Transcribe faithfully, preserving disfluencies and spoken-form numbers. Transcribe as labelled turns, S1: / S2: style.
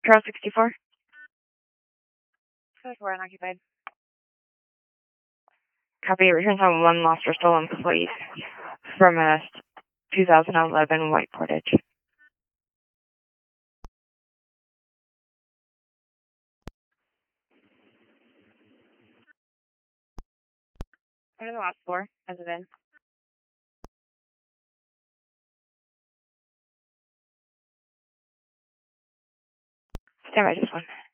S1: Charles sixty-four. sixty-four unoccupied. Copy. Returns on one lost or stolen plate from a two thousand eleven white Portage. What are the last four as of in? Stand by, just one.